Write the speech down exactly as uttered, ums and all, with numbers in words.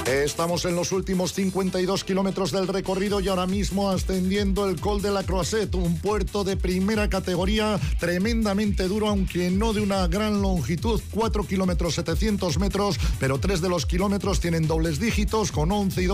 Estamos en los últimos cincuenta y dos kilómetros del recorrido y ahora mismo ascendiendo el Col de la Croisette, un puerto de primera categoría tremendamente duro, aunque no de una gran longitud, cuatro kilómetros setecientos metros, pero tres de los kilómetros tienen dobles dígitos con once y